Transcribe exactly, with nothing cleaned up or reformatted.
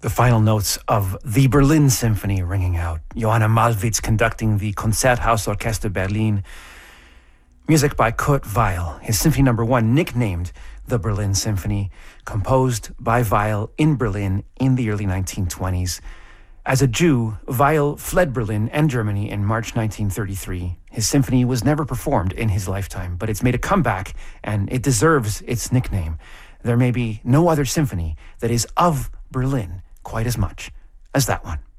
The final notes of the Berlin Symphony ringing out. Johanna Malwitz conducting the Konzerthausorchester Berlin. Music by Kurt Weill. His Symphony Number One, nicknamed the Berlin Symphony, composed by Weill in Berlin in the early nineteen twenties. As a Jew, Weill fled Berlin and Germany in March nineteen thirty-three. His symphony was never performed in his lifetime, but it's made a comeback, and it deserves its nickname. There may be no other symphony that is of Berlin quite as much as that one.